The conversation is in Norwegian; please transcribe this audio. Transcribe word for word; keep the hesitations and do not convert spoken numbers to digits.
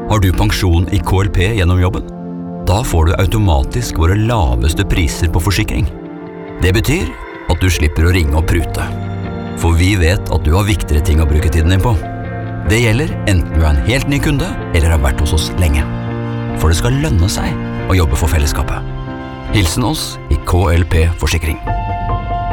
Har du pensjon i K L P gjennom jobben? Da får du automatisk våre laveste priser på forsikring. Det betyr at du slipper å ringe og prute. For vi vet at du har viktigere ting å bruke tiden din på. Det gjelder enten du er en helt ny kunde eller har vært hos oss lenge. For det skal lønne seg å jobbe for fellesskapet. Hilsen oss i K L P Forsikring.